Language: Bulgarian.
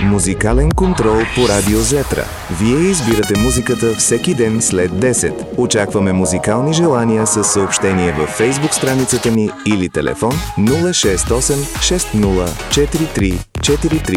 Музикален контрол по Радио Зетра. Вие избирате музиката всеки ден след 10. Очакваме музикални желания със съобщение във фейсбук страницата ни или телефон 068 60 43 43